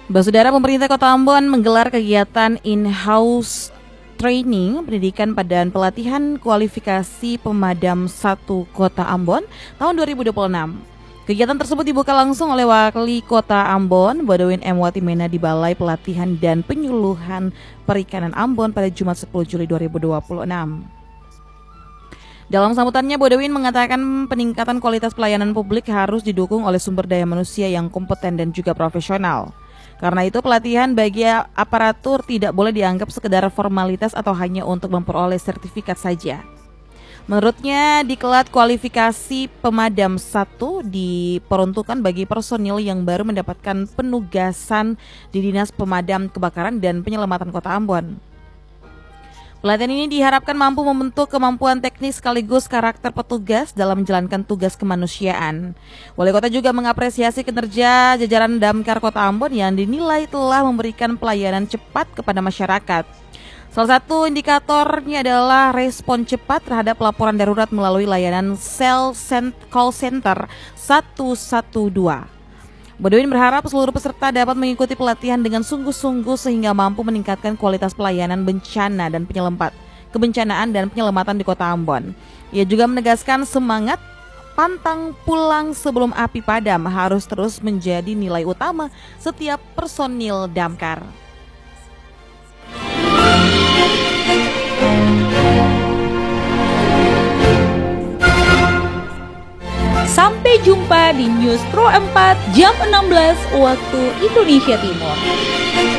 Saudara, pemerintah Kota Ambon menggelar kegiatan in-house training pendidikan dan pelatihan kualifikasi pemadam 1 Kota Ambon tahun 2026. Kegiatan tersebut dibuka langsung oleh Wali Kota Ambon, Badawin M. Watimena di Balai Pelatihan dan Penyuluhan Perikanan Ambon pada Jumat 10 Juli 2026. Dalam sambutannya, Bodewin mengatakan peningkatan kualitas pelayanan publik harus didukung oleh sumber daya manusia yang kompeten dan juga profesional. Karena itu, pelatihan bagi aparatur tidak boleh dianggap sekedar formalitas atau hanya untuk memperoleh sertifikat saja. Menurutnya, diklat kualifikasi pemadam 1 diperuntukkan bagi personil yang baru mendapatkan penugasan di Dinas Pemadam Kebakaran dan Penyelamatan Kota Ambon. Pelatihan ini diharapkan mampu membentuk kemampuan teknis sekaligus karakter petugas dalam menjalankan tugas kemanusiaan. Wali Kota juga mengapresiasi kinerja jajaran Damkar Kota Ambon yang dinilai telah memberikan pelayanan cepat kepada masyarakat. Salah satu indikatornya adalah respon cepat terhadap laporan darurat melalui layanan call center 112. Badawin berharap seluruh peserta dapat mengikuti pelatihan dengan sungguh-sungguh sehingga mampu meningkatkan kualitas pelayanan kebencanaan dan penyelamatan di Kota Ambon. Ia juga menegaskan semangat pantang pulang sebelum api padam harus terus menjadi nilai utama setiap personil damkar. Sampai jumpa di News Pro 4 jam 16 waktu Indonesia Timur.